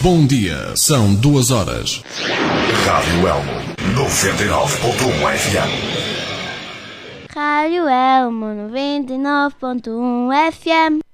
Bom dia, são 2 horas. Rádio Elmo 99.1 FM. Rádio Elmo 99.1 FM.